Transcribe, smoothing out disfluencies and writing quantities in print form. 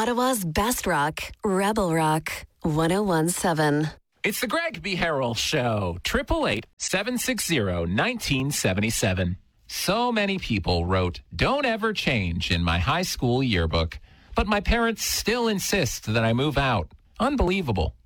Ottawa's best rock, Rebel Rock, 101.7. It's the Greg B. Harrell Show, 888-760-1977. So many people wrote, "Don't ever change" in my high school yearbook, but my parents still insist that I move out. Unbelievable.